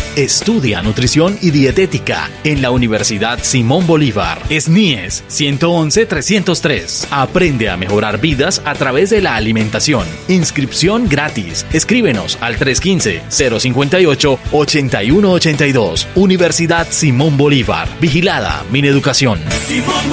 Estudia nutrición y dietética en la Universidad Simón Bolívar. SNIES 111-303. Aprende a mejorar vidas a través de la alimentación. Inscripción gratis. Escríbenos al 315-058-8182. Universidad Simón Bolívar. Vigilada Mineducación.